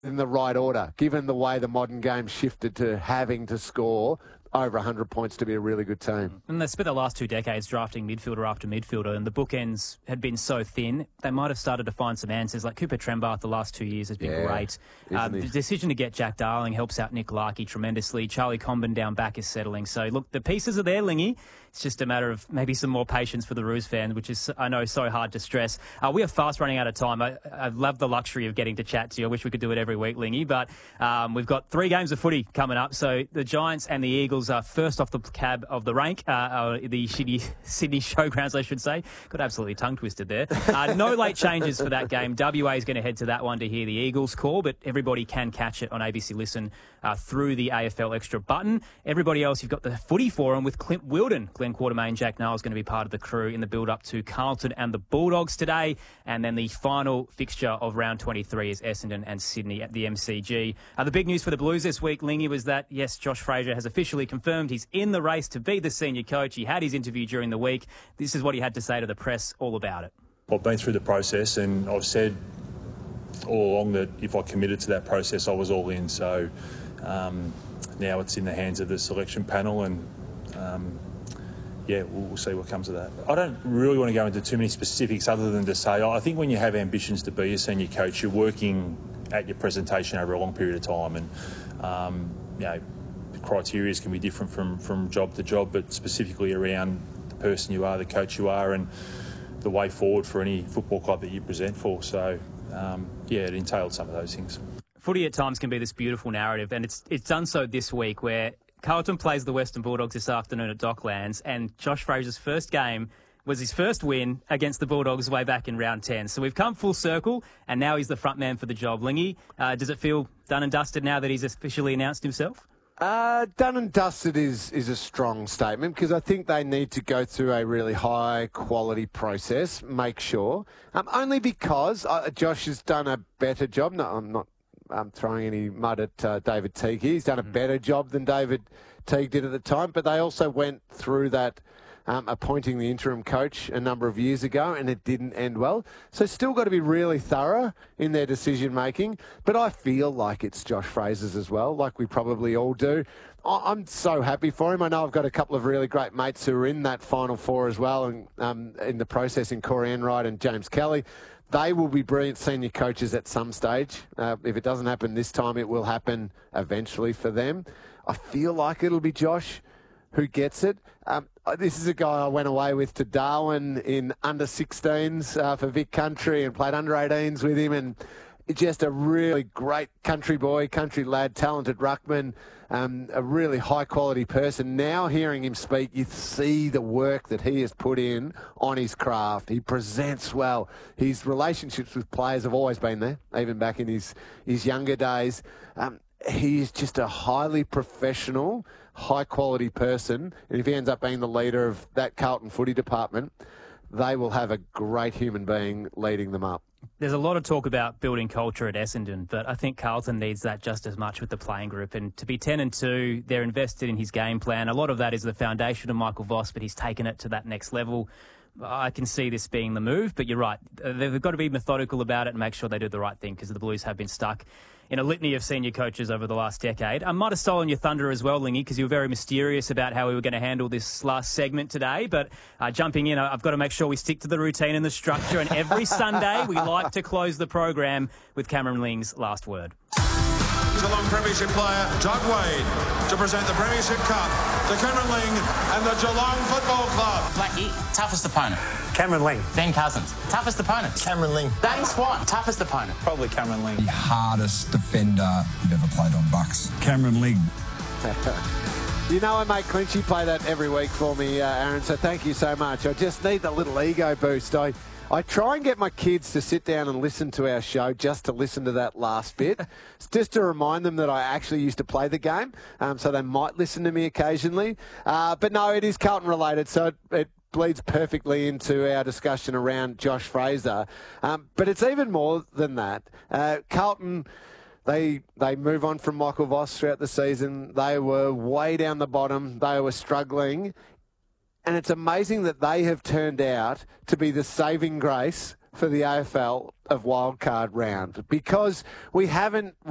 in the right order, given the way the modern game shifted to having to score over 100 points to be a really good team. And they spent the last 2 decades drafting midfielder after midfielder, and the bookends had been so thin, they might have started to find some answers. Like Cooper Trembath the last 2 years has been great. The decision to get Jack Darling helps out Nick Larkey tremendously. Charlie Comben down back is settling. So, look, the pieces are there, Lingy. It's just a matter of maybe some more patience for the Roos fans, which is, I know, so hard to stress. We are fast running out of time. I've loved the luxury of getting to chat to you. I wish we could do it every week, Lingy. But we've got 3 games of footy coming up. So the Giants and the Eagles are first off the cab of the rank, the Sydney Showgrounds, I should say. Got absolutely tongue-twisted there. No late changes for that game. WA is going to head to that one to hear the Eagles call, but everybody can catch it on ABC Listen through the AFL Extra button. Everybody else, you've got the Footy Forum with Clint Wilden. Glenn Quartermain, Jack Niall is going to be part of the crew in the build-up to Carlton and the Bulldogs today. And then the final fixture of round 23 is Essendon and Sydney at the MCG. The big news for the Blues this week, Lingy, was that, yes, Josh Fraser has officially confirmed he's in the race to be the senior coach. He had his interview during the week. This is what he had to say to the press all about it. I've been through the process and I've said all along that if I committed to that process, I was all in. So now it's in the hands of the selection panel and we'll see what comes of that. I don't really want to go into too many specifics other than to say I think when you have ambitions to be a senior coach, you're working at your presentation over a long period of time, and the criteria can be different from job to job, but specifically around the person you are, the coach you are, and the way forward for any football club that you present for. So it entailed some of those things. Footy at times can be this beautiful narrative, and it's done so this week where Carlton plays the Western Bulldogs this afternoon at Docklands, and Josh Fraser's first game was his first win against the Bulldogs way back in round 10. So we've come full circle, and now he's the front man for the job. Lingy, does it feel done and dusted now that he's officially announced himself? Done and dusted is a strong statement, because I think they need to go through a really high quality process, make sure. Only because Josh has done a better job. No, I'm not throwing any mud at David Teague. He's done a better job than David Teague did at the time, but they also went through that appointing the interim coach a number of years ago, and it didn't end well. So still got to be really thorough in their decision-making, but I feel like it's Josh Fraser's as well, like we probably all do. I'm so happy for him. I know I've got a couple of really great mates who are in that Final Four as well, and in the process in Corey Enright and James Kelly. They will be brilliant senior coaches at some stage. If it doesn't happen this time, it will happen eventually for them. I feel like it'll be Josh who gets it. This is a guy I went away with to Darwin in under-16s for Vic Country and played under-18s with him, and just a really great country boy, country lad, talented ruckman, a really high-quality person. Now hearing him speak, you see the work that he has put in on his craft. He presents well. His relationships with players have always been there, even back in his younger days. He is just a highly professional, high-quality person, and if he ends up being the leader of that Carlton footy department, they will have a great human being leading them up. There's a lot of talk about building culture at Essendon, but I think Carlton needs that just as much with the playing group. And to be 10-2, they're invested in his game plan. A lot of that is the foundation of Michael Voss, but he's taken it to that next level. I can see this being the move, but you're right. They've got to be methodical about it and make sure they do the right thing, because the Blues have been stuck in a litany of senior coaches over the last decade. I might have stolen your thunder as well, Lingy, because you were very mysterious about how we were going to handle this last segment today. But jumping in, I've got to make sure we stick to the routine and the structure. And every Sunday, we like to close the program with Cameron Ling's last word. Geelong Premiership player Doug Wade to present the Premiership Cup to Cameron Ling and the Geelong Football Club. Blackie, toughest opponent. Cameron Ling. Ben Cousins, toughest opponent. Cameron Ling. Dane Swan, toughest opponent. Probably Cameron Ling. The hardest defender you've ever played on Bucks. Cameron Ling. You know I make Clinchy play that every week for me, Aaron, so thank you so much. I just need the little ego boost. I try and get my kids to sit down and listen to our show just to listen to that last bit, just to remind them that I actually used to play the game, so they might listen to me occasionally. But no, it is Carlton related, so it bleeds perfectly into our discussion around Josh Fraser. But it's even more than that. Carlton, they move on from Michael Voss throughout the season. They were way down the bottom. They were struggling. And it's amazing that they have turned out to be the saving grace for the AFL of wildcard round, because we haven't